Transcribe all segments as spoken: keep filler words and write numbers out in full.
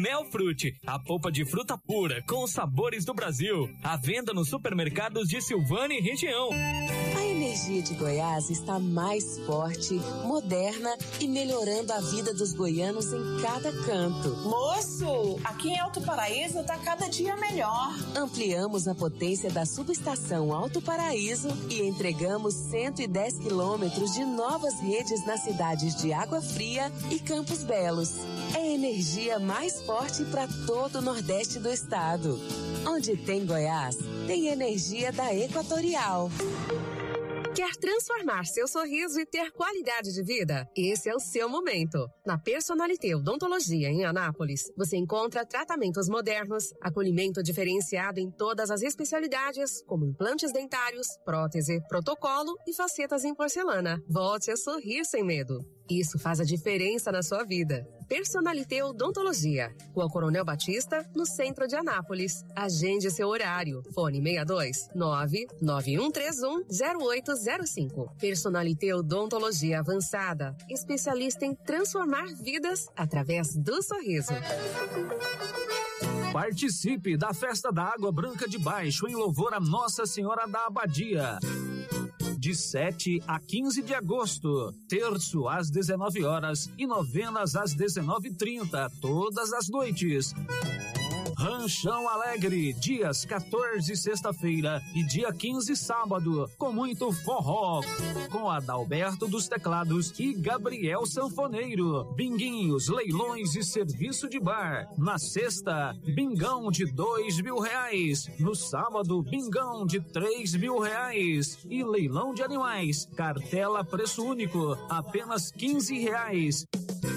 Melfrute, a polpa de fruta pura com os sabores do Brasil. À venda nos supermercados de Silvânia e região. A energia de Goiás está mais forte, moderna e melhorando a vida dos goianos em cada canto. Moço, aqui em Alto Paraíso tá cada dia melhor. Ampliamos a potência da subestação Alto Paraíso e entregamos cento e dez quilômetros de novas redes nas cidades de Água Fria e Campos Belos. É energia mais forte para todo o Nordeste do estado. Onde tem Goiás, tem energia da Equatorial. Quer transformar seu sorriso e ter qualidade de vida? Esse é o seu momento. Na Personalité Odontologia em Anápolis, você encontra tratamentos modernos, acolhimento diferenciado em todas as especialidades, como implantes dentários, prótese, protocolo e facetas em porcelana. Volte a sorrir sem medo. Isso faz a diferença na sua vida. Personalité Odontologia, Rua Coronel Batista, no centro de Anápolis. Agende seu horário. Fone seis dois nove nove um três um zero oito zero cinco. Personalité Odontologia Avançada, especialista em transformar vidas através do sorriso. Participe da Festa da Água Branca de Baixo em louvor a Nossa Senhora da Abadia. De sete a quinze de agosto, terço às dezenove horas e novenas às dezenove e trinta, todas as noites. Ranchão Alegre, dias quatorze, sexta-feira e dia quinze, sábado, com muito forró, com Adalberto dos teclados e Gabriel Sanfoneiro. Binguinhos, leilões e serviço de bar. Na sexta, bingão de dois mil reais. No sábado, bingão de três mil reais. E leilão de animais, cartela preço único, apenas quinze reais.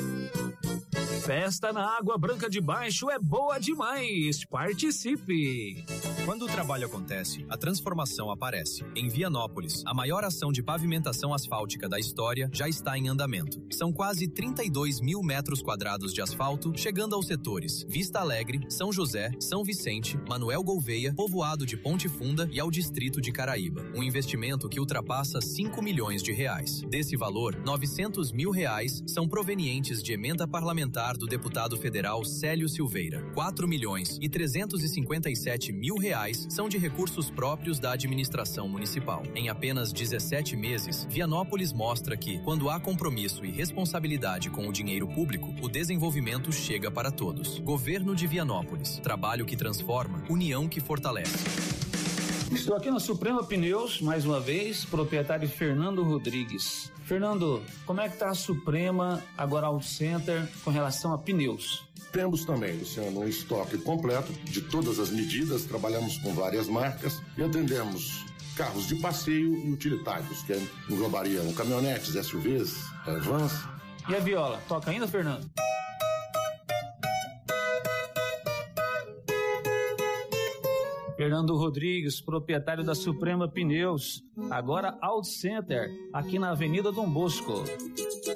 Festa na Água Branca de Baixo é boa demais. Participe! Quando o trabalho acontece, a transformação aparece. Em Vianópolis, a maior ação de pavimentação asfáltica da história já está em andamento. São quase trinta e dois mil metros quadrados de asfalto, chegando aos setores Vista Alegre, São José, São Vicente, Manuel Gouveia, Povoado de Ponte Funda e ao distrito de Caraíba. Um investimento que ultrapassa cinco milhões de reais. Desse valor, novecentos mil reais são provenientes de emenda parlamentar do deputado federal Célio Silveira. quatro milhões e trezentos e cinquenta e sete mil reais são de recursos próprios da administração municipal. Em apenas dezessete meses, Vianópolis mostra que, quando há compromisso e responsabilidade com o dinheiro público, o desenvolvimento chega para todos. Governo de Vianópolis. Trabalho que transforma, união que fortalece. Estou aqui na Suprema Pneus, mais uma vez, proprietário Fernando Rodrigues. Fernando, como é que está a Suprema, agora Auto Center, com relação a pneus? Temos também, Luciano, um estoque completo de todas as medidas, trabalhamos com várias marcas e atendemos carros de passeio e utilitários, que englobariam caminhonetes, S U Vs, vans. E a viola, toca ainda, Fernando? Fernando Rodrigues, proprietário da Suprema Pneus, agora Auto Center, aqui na Avenida Dom Bosco.